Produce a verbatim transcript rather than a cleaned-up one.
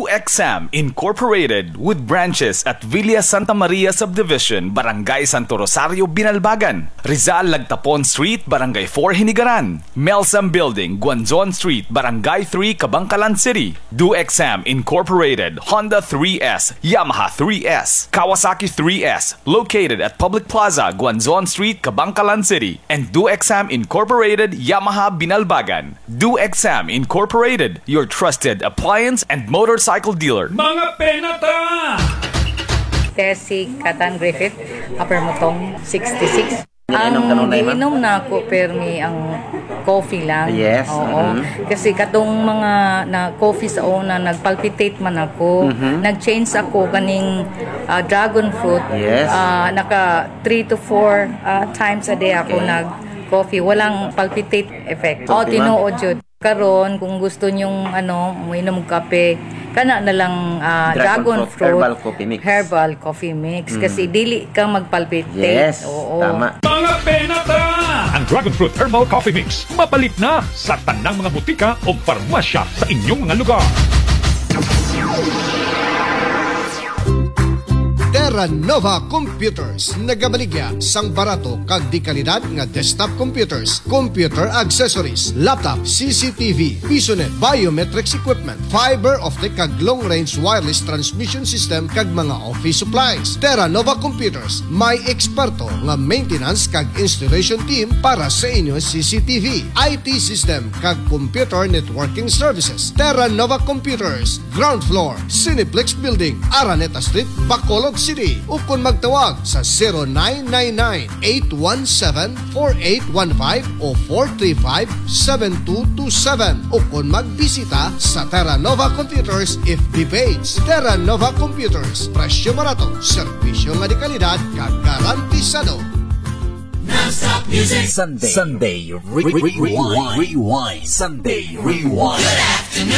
X M Incorporated with branches at Villa Santa Maria Subdivision, Barangay Santo Rosario, Binalbagan, Rizal Lagtapon Street, Barangay four, Hinigaran, Melsam Building, Guanzon Street, Barangay three, Kabangkalan City. Do X M Incorporated, Honda three S, Yamaha three S, Kawasaki three S, located at Public Plaza, Guanzon Street, Kabangkalan City, and Do X M Incorporated, Yamaha, Binalbagan. Do X M Incorporated, your trusted appliance and motorcycle dealer. Mga penata! Tessie Katan Griffith, Upper Mutong, sixty-six. Iniinom ka nung Ang ininom na ako, pero may ang coffee lang. Yes. Oo. Mm-hmm. Kasi katong mga na coffee sa una, nagpalpitate man ako. Mm-hmm. Nag-change ako kaning uh, dragon fruit. Yes. Uh, naka three to four uh, times a day ako Okay. nag-coffee. Walang palpitate effect. O, Okay, tinuod yun. Karon kung gusto nyong ano, uminom kape, kana na lang uh, Dragon dragon, fruit, fruit, herbal coffee mix. Herbal coffee mix. Mm. Kasi dili ka magpalpitate. Yes, Oo. tama. Mga penata! Ang Dragon Fruit Herbal Coffee Mix mapalit na sa tanang mga butika o farmasya sa inyong mga lugar. Terra Nova Computers nagabaligya sang barato kag di kalidad nga desktop computers, computer accessories, laptop, C C T V, PisoNet, biometrics equipment, fiber optic kag long range wireless transmission system kag mga office supplies. Terra Nova Computers may eksperto nga maintenance kag installation team para sa inyo C C T V, I T system kag computer networking services. Terra Nova Computers, ground floor, Cineplex Building, Araneta Street, Bacolod City. O kung magtawag sa zero nine nine nine, eight one seven, four eight one five o four three five, seven two two seven o kung magbisita sa Terra Nova Computers F B page. Terra Nova Computers, presyo barato, serbisyo nga di kalidad, kagarantisado. Non-stop music. Sunday, Sunday, re- re- rewind, rewind, Sunday, rewind. Good afternoon.